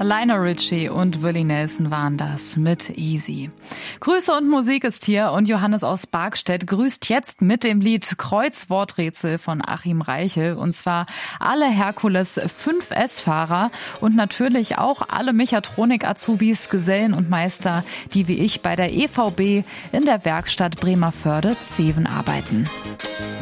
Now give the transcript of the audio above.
Lionel Richie und Willie Nelson waren das mit Easy. Grüße und Musik ist hier und Johannes aus Barkstedt grüßt jetzt mit dem Lied Kreuzworträtsel von Achim Reichel und zwar alle Herkules 5S-Fahrer und natürlich auch alle Mechatronik-Azubis, Gesellen und Meister, die wie ich bei der EVB in der Werkstatt Bremervörde-Zeven arbeiten.